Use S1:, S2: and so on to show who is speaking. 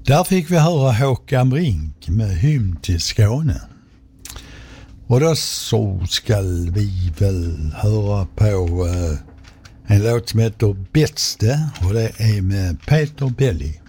S1: Där fick vi höra Håkan Brink med Hymn till Skåne. Och då så ska vi väl höra på en låt som heter Bäste, och det är med Peter Belli.